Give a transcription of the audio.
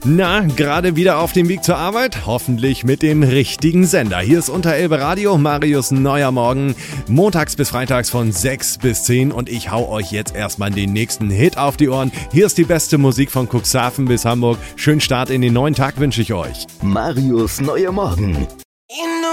Na, gerade wieder auf dem Weg zur Arbeit? Hoffentlich mit dem richtigen Sender. Hier ist Unter Elbe Radio, Marius neuer Morgen. Montags bis freitags von 6 bis 10 und ich hau euch jetzt erstmal den nächsten Hit auf die Ohren. Hier ist die beste Musik von Cuxhaven bis Hamburg. Schönen Start in den neuen Tag wünsche ich euch. Marius neuer Morgen.